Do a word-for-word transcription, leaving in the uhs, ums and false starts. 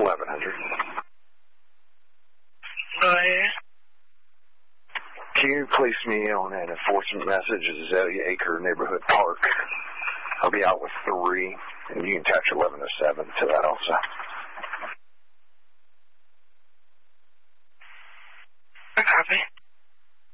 eleven hundred. Go ahead. Can you place me on an enforcement message at Azalea Acre Neighborhood Park? I'll be out with three, and you can attach eleven to seven to that also.